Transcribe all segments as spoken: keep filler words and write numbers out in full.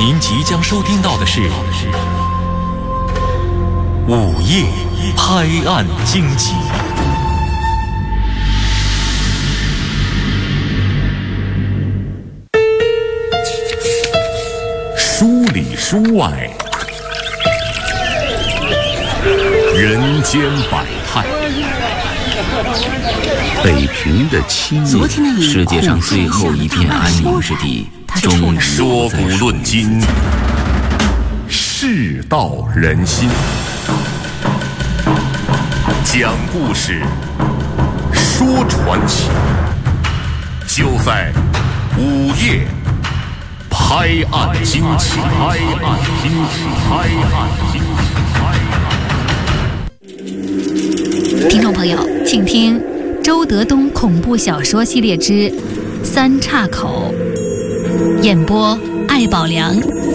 您即将收听到的是午夜拍案惊奇。书里书外，人间百态。 北平的七夜，世界上最后一片安宁之地，终于说古论今，世道人心，讲故事，说传奇，就在午夜拍案惊奇。拍案惊奇，拍案惊奇，拍案。 听众朋友，请听周德东恐怖小说系列之《三岔口》，演播艾宝良。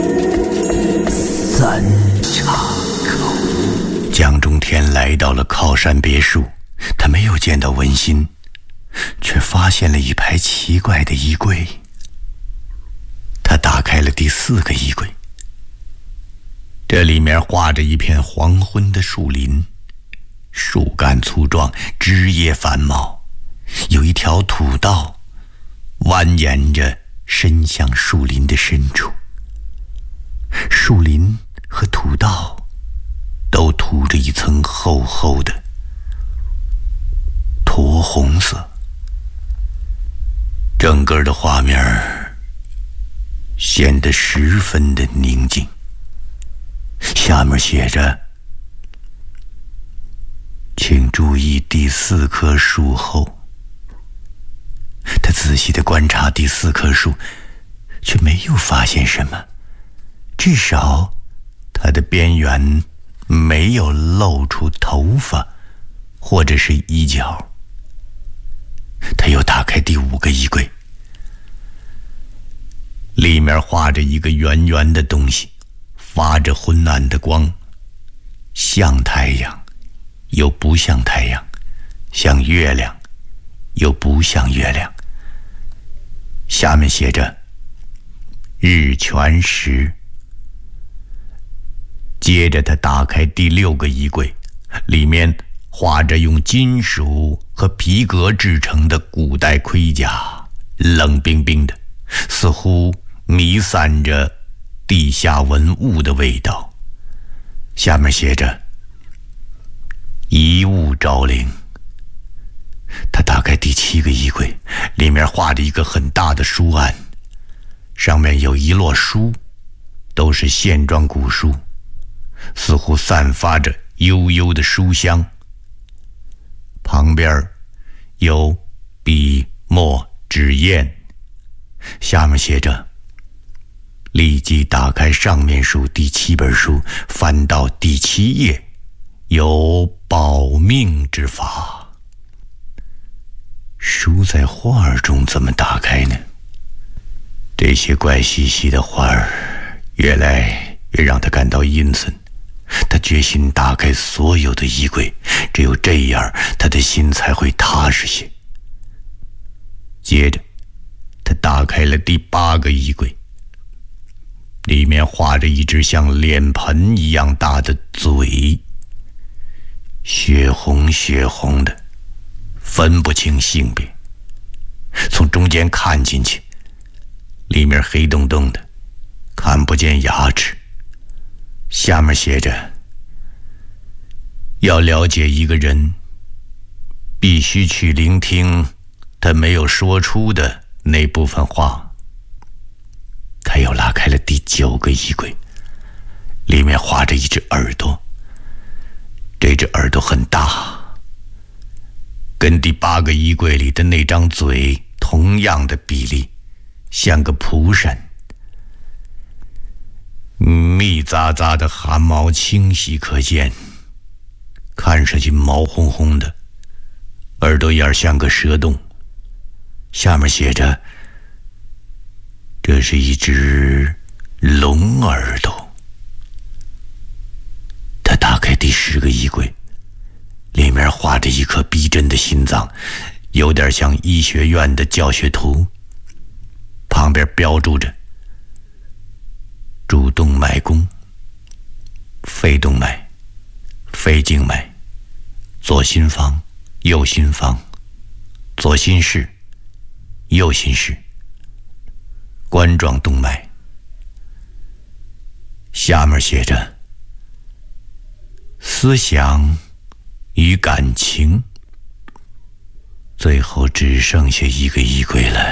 三岔口。江中天来到了靠山别墅，他没有见到文心，却发现了一排奇怪的衣柜。他打开了第四个衣柜，这里面画着一片黄昏的树林，树干粗壮，枝叶繁茂，有一条土道蜿蜒着伸向树林的深处。树林和土道都涂着一层厚厚的驼红色，整个的画面显得十分的宁静。下面写着：请注意第四棵树后。他仔细地观察第四棵树，却没有发现什么，至少它的边缘没有露出头发或者是衣角。他又打开第五个衣柜，里面画着一个圆圆的东西，发着昏暗的光，像太阳又不像太阳，像月亮又不像月亮。下面写着日全食。接着他打开第六个衣柜，里面画着用金属和皮革制成的古代盔甲，冷冰冰的，似乎弥散着地下文物的味道。下面写着一物招灵。他打开第七个衣柜，里面画着一个很大的书案，上面有一摞书，都是线装古书，似乎散发着悠悠的书香。旁边有笔墨纸砚，下面写着立即打开上面书第七本书，翻到第七页，有保命之法。书在画儿中怎么打开呢？这些怪兮兮的画儿越来越让他感到阴森。他决心打开所有的衣柜，只有这样他的心才会踏实些。接着他打开了第八个衣柜，里面画着一只像脸盆一样大的嘴，血红血红的，分不清性别。从中间看进去，里面黑洞洞的，看不见牙齿。下面写着要了解一个人，必须去聆听他没有说出的那部分话。他又拉开了第九个衣柜，里面画着一只耳朵，这只耳朵很大，跟第八个衣柜里的那张嘴同样的比例，像个蒲扇。密匝匝的汗毛清晰可见，看上去毛烘烘的，耳朵眼像个蛇洞。下面写着这是一只龙耳朵。他打开第十个衣柜，里面画着一颗逼真的心脏，有点像医学院的教学图，旁边标注着主动脉弓、肺动脉、肺静脉、左心房、右心房、左心室、右心室、冠状动脉。下面写着思想与感情，最后只剩下一个衣柜了。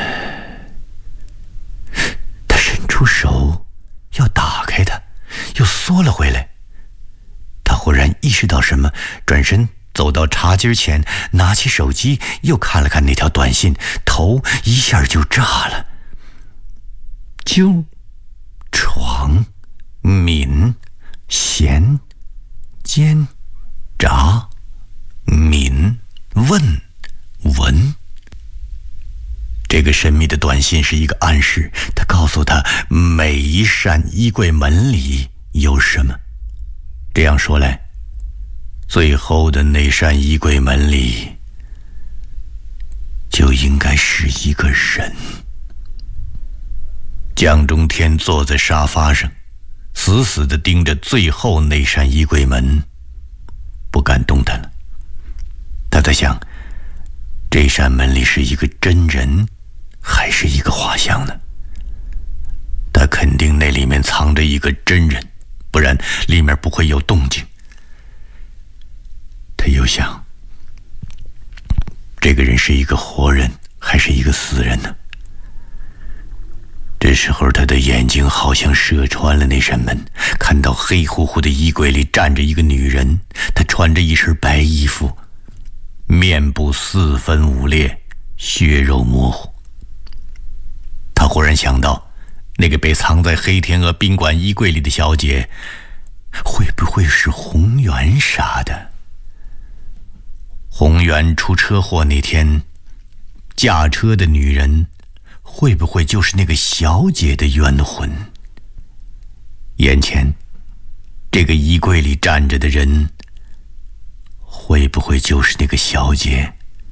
他伸出手要打开它，又缩了回来。他忽然意识到什么，转身走到茶几前，拿起手机又看了看那条短信，头一下就炸了。纠、床、敏、咸、煎、炸、敏、问、闻。这个神秘的短信是一个暗示，它告诉他每一扇衣柜门里有什么。这样说来，最后的那扇衣柜门里就应该是一个人。蒋中天坐在沙发上，死死地盯着最后那扇衣柜门，不敢动弹了。他在想，这扇门里是一个真人还是一个画像呢？他肯定那里面藏着一个真人，不然里面不会有动静。他又想，这个人是一个活人还是一个死人呢？这时候他的眼睛好像射穿了那扇门，看到黑乎乎的衣柜里站着一个女人，她穿着一身白衣服，面部四分五裂，血肉模糊。他忽然想到，那个被藏在黑天鹅宾馆衣柜里的小姐，会不会是宏源杀的？宏源出车祸那天，驾车的女人会不会就是那个小姐的冤魂？眼前这个衣柜里站着的人，会不会就是那个小姐？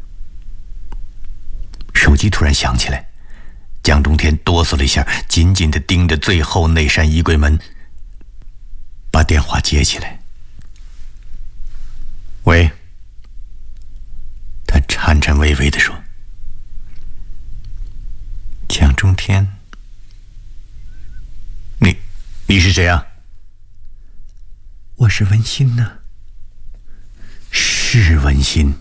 手机突然响起来，蒋中天哆嗦了一下，紧紧地盯着最后那扇衣柜门，把电话接起来。喂，他颤颤巍巍地说。蒋中天，你你是谁啊？我是文心呢。是文心。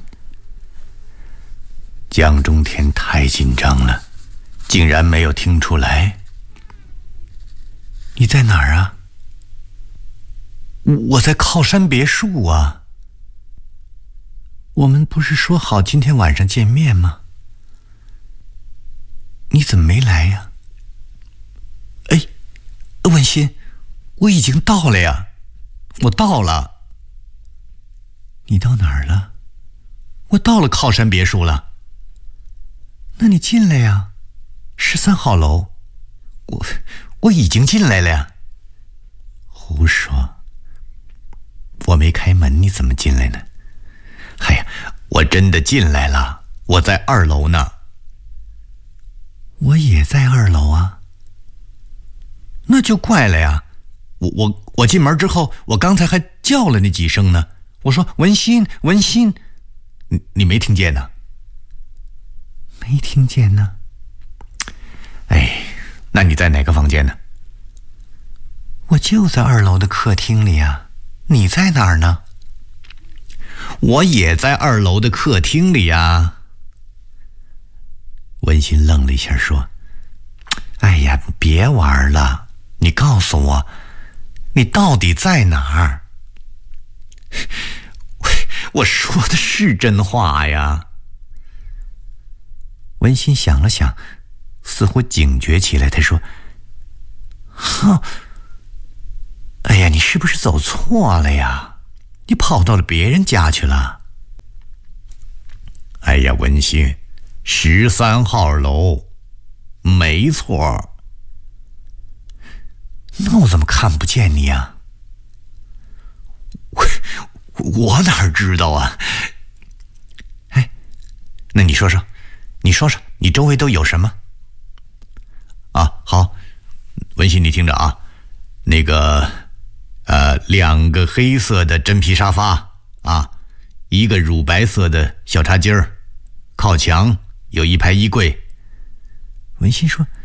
蒋中天太紧张了，竟然没有听出来。你在哪儿啊？我在靠山别墅啊。我们不是说好今天晚上见面吗？你怎么没来呀？哎，文心，我已经到了呀，我到了。你到哪儿了？我到了靠山别墅了。那你进来呀，十三号楼。我我已经进来了呀。胡说，我没开门，你怎么进来呢？哎呀，我真的进来了，我在二楼呢。我也在二楼啊。那就怪了呀，我我我进门之后，我刚才还叫了你几声呢，我说文心文心，你你没听见呢？没听见呢。哎，那你在哪个房间呢？我就在二楼的客厅里啊。你在哪儿呢？我也在二楼的客厅里呀。文心愣了一下说，哎呀，别玩了，你告诉我，你到底在哪儿？我, 我说的是真话呀。文心想了想，似乎警觉起来，他说，哼，哎呀，你是不是走错了呀？你跑到了别人家去了。哎呀，文心，十三号楼，没错。那我怎么看不见你呀？我我哪知道啊？哎，那你说说，你说说，你周围都有什么？啊，好，文心，你听着啊， 那个呃，两个黑色的真皮沙发啊，一个乳白色的小茶几儿，靠墙有一排衣柜。 文心说：“